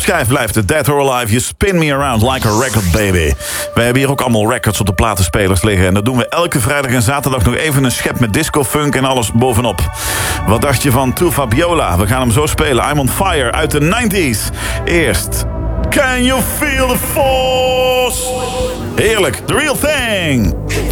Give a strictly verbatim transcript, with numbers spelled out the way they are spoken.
schijf blijft het Dead or Alive. You spin me around like a record, baby. Wij hebben hier ook allemaal records op de platenspelers liggen. En dat doen we elke vrijdag en zaterdag nog even een schep met disco, funk en alles bovenop. Wat dacht je van Tu Fabiola? We gaan hem zo spelen. I'm on Fire uit de nineties. Eerst Can You Feel the Force? Heerlijk, the real thing.